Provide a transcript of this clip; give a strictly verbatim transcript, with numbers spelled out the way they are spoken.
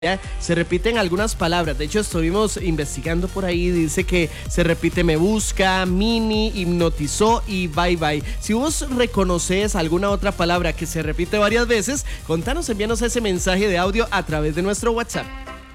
Se repiten algunas palabras. De hecho, estuvimos investigando por ahí. Dice que se repite me busca, mini, hipnotizó y bye bye. Si vos reconoces alguna otra palabra que se repite varias veces, contanos, envíanos ese mensaje de audio a través de nuestro WhatsApp.